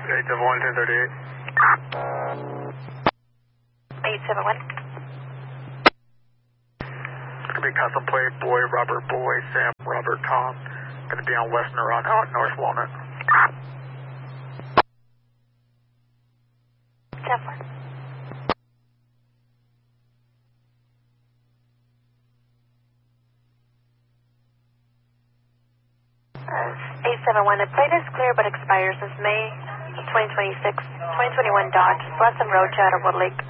871. It's going to be custom plate, boy, Robert, boy, Sam, Robert, Tom. Going to be on West Neuron out in North Walnut. 10-4. 871. The plate is clear but expires this May 2026. 2021 Dodge. Blossom Road, Shadow Wood Lake.